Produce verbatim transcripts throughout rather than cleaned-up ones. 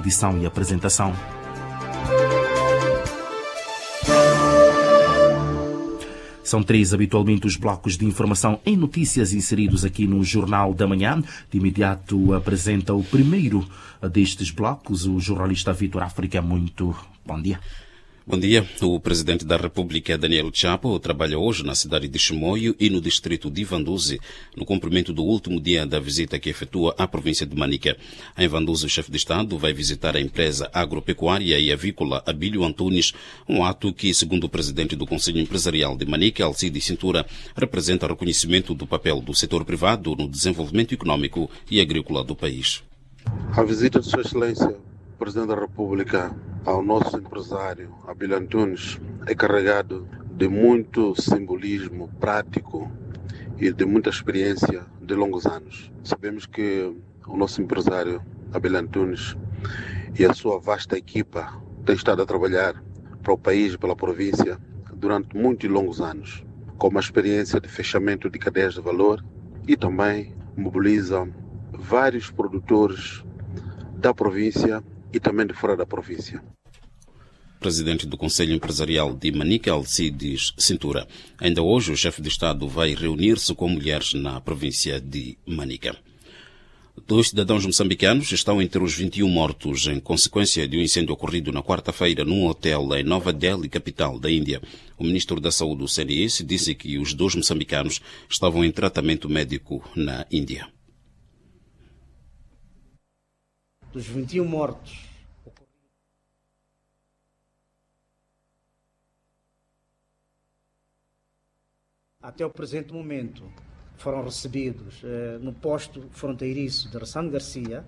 Edição e apresentação. São três habitualmente os blocos de informação em notícias inseridos aqui no Jornal da Manhã. De imediato apresenta o primeiro destes blocos, o jornalista Vitor África. Muito bom dia. Bom dia. O presidente da República, Daniel Chapo, trabalha hoje na cidade de Chimoio e no distrito de Vanduzi, no cumprimento do último dia da visita que efetua à província de Manica. Em Vanduzi, o chefe de Estado vai visitar a empresa agropecuária e avícola Abílio Antunes, um ato que, segundo o presidente do Conselho Empresarial de Manica, Alcide Cintura, representa reconhecimento do papel do setor privado no desenvolvimento econômico e agrícola do país. A visita de Sua Excelência, Presidente da República, ao nosso empresário Abílio Antunes é carregado de muito simbolismo prático e de muita experiência de longos anos. Sabemos que o nosso empresário Abílio Antunes e a sua vasta equipa têm estado a trabalhar para o país e pela província durante muitos e longos anos, com uma experiência de fechamento de cadeias de valor e também mobiliza vários produtores da província e também de fora da província. Presidente do Conselho Empresarial de Manica, Alcides Cintura. Ainda hoje, o chefe de Estado vai reunir-se com mulheres na província de Manica. Dois cidadãos moçambicanos estão entre os vinte e um mortos em consequência de um incêndio ocorrido na quarta-feira num hotel em Nova Delhi, capital da Índia. O ministro da Saúde do C N S disse que os dois moçambicanos estavam em tratamento médico na Índia. Dos vinte e um mortos, até o presente momento, foram recebidos eh, no posto fronteiriço de Ressano Garcia.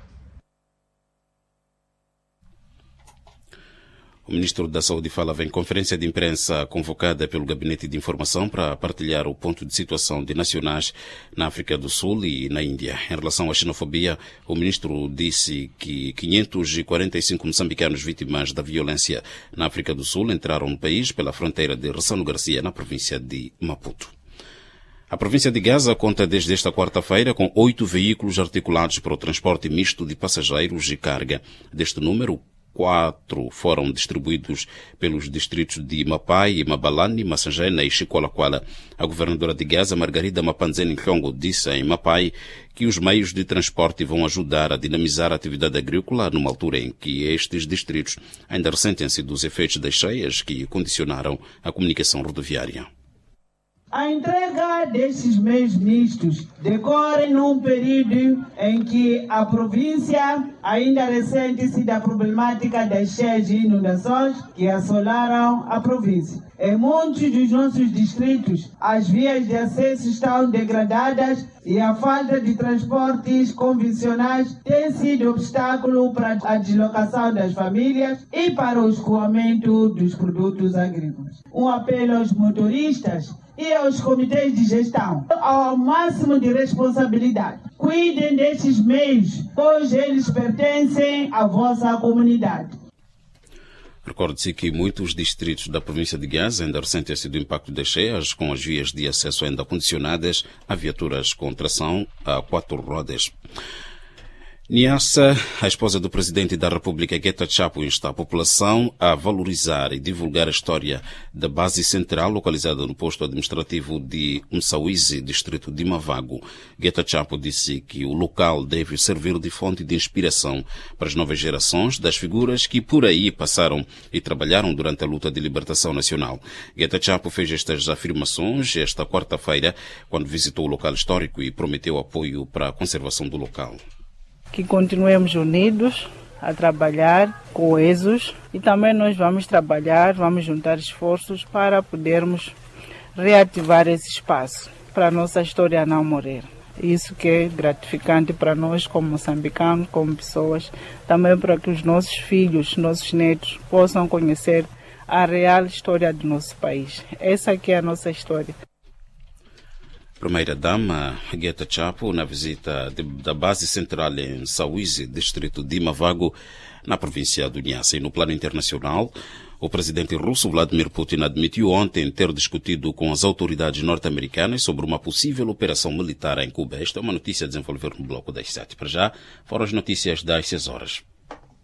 O ministro da Saúde falava em conferência de imprensa convocada pelo Gabinete de Informação para partilhar o ponto de situação de nacionais na África do Sul e na Índia. Em relação à xenofobia, o ministro disse que quinhentos e quarenta e cinco moçambicanos vítimas da violência na África do Sul entraram no país pela fronteira de Ressano Garcia, na província de Maputo. A província de Gaza conta desde esta quarta-feira com oito veículos articulados para o transporte misto de passageiros e carga. Deste número, quatro foram distribuídos pelos distritos de Mapai, Mabalane, Massangena e Chicolaquala. A governadora de Gaza, Margarida Mapanzeni Nhongo, disse em Mapai que os meios de transporte vão ajudar a dinamizar a atividade agrícola numa altura em que estes distritos ainda ressentem-se dos efeitos das cheias que condicionaram a comunicação rodoviária. A entrega destes meios mistos decorre num período em que a província ainda ressente-se da problemática das cheias e inundações que assolaram a província. Em muitos dos nossos distritos, as vias de acesso estão degradadas e a falta de transportes convencionais tem sido obstáculo para a deslocação das famílias e para o escoamento dos produtos agrícolas. Um apelo aos motoristas e aos comitês de gestão ao máximo de responsabilidade. Cuidem destes meios, pois eles pertencem à vossa comunidade. Recorde-se que muitos distritos da província de Gaza ainda ressentem-se do impacto das cheias, com as vias de acesso ainda condicionadas a viaturas com tração a quatro rodas. Niassa, a esposa do presidente da República, Geta Chapo, insta a população a valorizar e divulgar a história da base central localizada no posto administrativo de Mssawizi, distrito de Mavago. Geta Chapo disse que o local deve servir de fonte de inspiração para as novas gerações das figuras que por aí passaram e trabalharam durante a luta de libertação nacional. Geta Chapo fez estas afirmações esta quarta-feira, quando visitou o local histórico e prometeu apoio para a conservação do local. Que continuemos unidos a trabalhar, coesos, e também nós vamos trabalhar, vamos juntar esforços para podermos reativar esse espaço, para a nossa história não morrer. Isso que é gratificante para nós como moçambicanos, como pessoas, também para que os nossos filhos, nossos netos possam conhecer a real história do nosso país. Essa aqui é a nossa história. Primeira-Dama Geta Chapo, na visita de, da base central em Mssawizi, distrito de Mavago, na província do Niassa. E no plano internacional, o presidente russo Vladimir Putin admitiu ontem ter discutido com as autoridades norte-americanas sobre uma possível operação militar em Cuba. Esta é uma notícia a desenvolver no bloco das sete. Para já, foram as notícias das seis horas.